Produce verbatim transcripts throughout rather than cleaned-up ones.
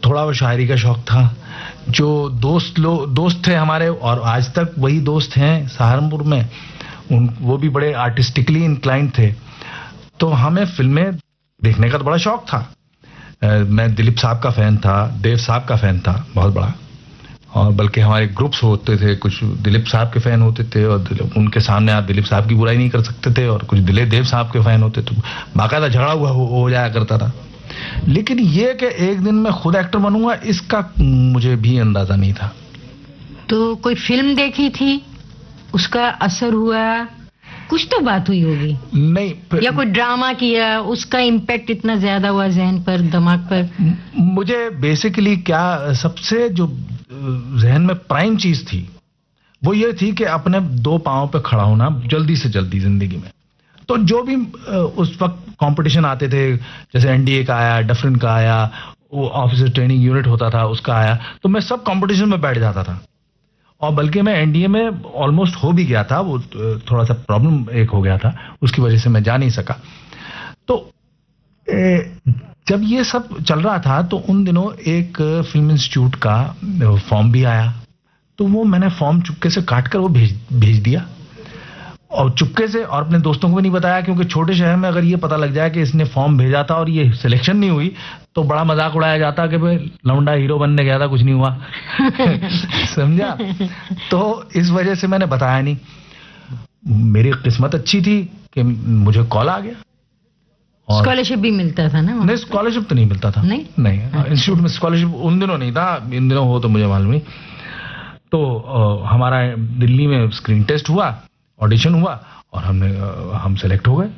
थोड़ा वो शायरी का शौक था। जो दोस्त लोग दोस्त थे हमारे, और आज तक वही दोस्त हैं सहारनपुर में, उन वो भी बड़े आर्टिस्टिकली इंक्लाइंड थे। तो हमें फिल्में देखने का तो बड़ा शौक था। मैं दिलीप साहब का फैन था, देव साहब का फैन था बहुत बड़ा, और बल्कि हमारे ग्रुप्स होते थे, कुछ दिलीप साहब के फैन होते थे और उनके सामने आप दिलीप साहब की बुराई नहीं कर सकते थे, और कुछ दिलीप देव साहब के फैन होते थे, बाकायदा झगड़ा हुआ हो, हो जाया करता था। लेकिन ये कि एक दिन मैं खुद एक्टर बनूंगा, इसका मुझे भी अंदाजा नहीं था। तो कोई फिल्म देखी थी, उसका असर हुआ, कुछ तो बात हुई होगी? नहीं, या कोई ड्रामा किया, उसका इम्पैक्ट इतना ज्यादा हुआ जहन पर, दिमाग पर? मुझे बेसिकली क्या, सबसे जो जहन में प्राइम चीज थी वो ये थी कि अपने दो पांव पे खड़ा होना जल्दी से जल्दी जिंदगी में। तो जो भी उस वक्त कंपटीशन आते थे, जैसे एनडीए का आया, डफरिन का आया, वो ऑफिसर ट्रेनिंग यूनिट होता था उसका आया, तो मैं सब कंपटीशन में बैठ जाता था। और बल्कि मैं एनडीए में ऑलमोस्ट हो भी गया था, वो थोड़ा सा प्रॉब्लम एक हो गया था, उसकी वजह से मैं जा नहीं सका। तो ए, जब ये सब चल रहा था तो उन दिनों एक फिल्म इंस्टीट्यूट का फॉर्म भी आया, तो वो मैंने फॉर्म चुपके से काट कर वो भेज भेज दिया, और चुपके से, और अपने दोस्तों को भी नहीं बताया, क्योंकि छोटे शहर में अगर ये पता लग जाए कि इसने फॉर्म भेजा था और ये सिलेक्शन नहीं हुई तो बड़ा मजाक उड़ाया जाता कि भाई लौंडा हीरो बनने गया था, कुछ नहीं हुआ। समझा? तो इस वजह से मैंने बताया नहीं। मेरी किस्मत अच्छी थी कि मुझे कॉल आ गया। स्कॉलरशिप भी मिलता था ना? नहीं, स्कॉलरशिप तो नहीं मिलता था। नहीं नहीं, इंस्टीट्यूट में स्कॉलरशिप उन दिनों नहीं था, इन दिनों हो तो मुझे मालूम नहीं। तो आ, हमारा दिल्ली में स्क्रीन टेस्ट हुआ, ऑडिशन हुआ, और हमने हम सेलेक्ट हो गए।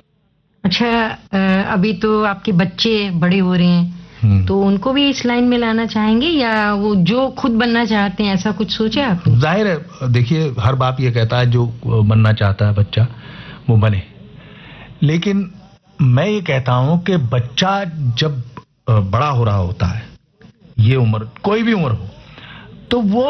अच्छा, अभी तो आपके बच्चे बड़े हो रहे हैं, तो उनको भी इस लाइन में लाना चाहेंगे, या वो जो खुद बनना चाहते हैं ऐसा कुछ सोचा आपने? जाहिर है, देखिए हर बाप ये कहता है जो बनना चाहता है बच्चा वो बने, लेकिन मैं ये कहता हूं कि बच्चा जब बड़ा हो रहा होता है, ये उम्र कोई भी उम्र हो, तो वो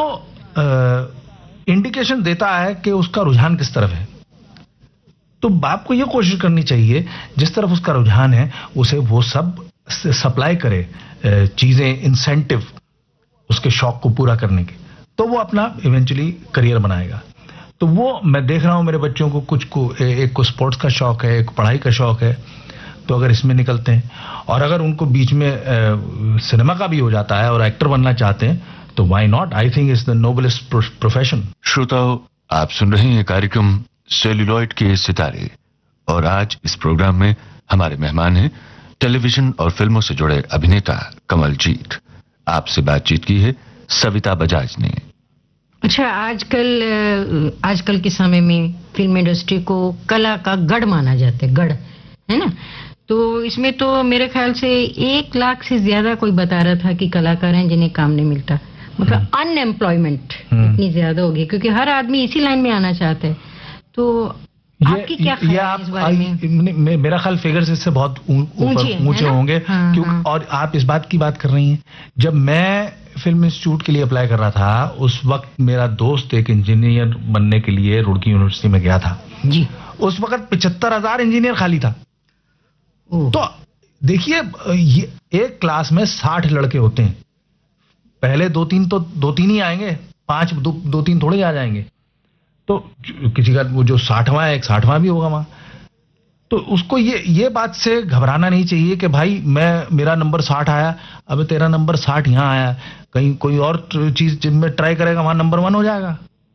इंडिकेशन देता है कि उसका रुझान किस तरफ है। तो बाप को ये कोशिश करनी चाहिए जिस तरफ उसका रुझान है उसे वो सब सप्लाई करे, चीजें, इंसेंटिव उसके शौक को पूरा करने के, तो वो अपना इवेंचुअली करियर बनाएगा। तो वो मैं देख रहा हूं मेरे बच्चों को, कुछ को एक को स्पोर्ट्स का शौक है, एक पढ़ाई का शौक है, तो अगर इसमें निकलते हैं, और अगर उनको बीच में ए, सिनेमा का भी हो जाता है और एक्टर बनना चाहते हैं तो why not. I think it's the noblest profession. श्रोताओं, आप सुन रहे हैं कार्यक्रम सेल्यूलॉइड के सितारे, और आज इस प्रोग्राम में हमारे मेहमान हैं टेलीविजन और फिल्मों से जुड़े अभिनेता कमलजीत। आपसे बातचीत की है सविता बजाज ने। अच्छा, आजकल आजकल के समय में फिल्म इंडस्ट्री को कला का गढ़ माना जाता है, गढ़ है ना? तो इसमें तो मेरे ख्याल से एक लाख से ज्यादा कोई बता रहा था कि कलाकार हैं जिन्हें काम नहीं मिलता, मतलब अनएम्प्लॉयमेंट इतनी ज्यादा होगी, क्योंकि हर आदमी इसी लाइन में आना चाहता है। तो आपकी क्या ख्याल है इस बारे में? मे, मेरा ख्याल फिगर्स इससे बहुत ऊंचे होंगे। हाँ, क्यों? हाँ। और आप इस बात की बात कर रही हैं, जब मैं फिल्म इंस्टीट्यूट के लिए अप्लाई कर रहा था, उस वक्त मेरा दोस्त एक इंजीनियर बनने के लिए रुड़की यूनिवर्सिटी में गया था जी। उस वक्त पिछहत्तर हजार इंजीनियर खाली था। तो देखिए, ये एक क्लास में साठ लड़के होते हैं, पहले दो तीन तो दो तीन ही आएंगे, पांच दो, दो तीन थोड़े आ जाएंगे। तो किसी का वो जो साठवां है, एक साठवां भी होगा वहां। तो उसको ये ये बात से घबराना नहीं चाहिए कि भाई मैं मेरा नंबर साठ आया, अब तेरा नंबर साठ यहां आया, कहीं कोई और चीज जिनमें ट्राई करेगा वहां नंबर वन हो जाएगा।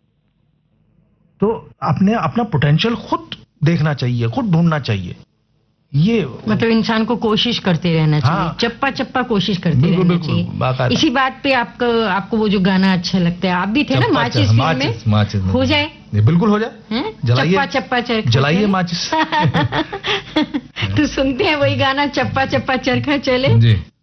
तो अपने अपना पोटेंशियल खुद देखना चाहिए, खुद ढूंढना चाहिए। ये मतलब इंसान को कोशिश करते रहना चाहिए। हाँ, चप्पा चप्पा कोशिश करते बिल्कुल, रहना बिल्कुल, चाहिए। इसी बात पे आपको आपको वो जो गाना अच्छा लगता है, आप भी थे ना माचिस फिल्म में, माचिस में हो जाए, बिल्कुल हो जाए, चप्पा चप्पा चरखा जलाइए माचिस। तो सुनते हैं वही गाना, चप्पा चप्पा चरखा चले। जी।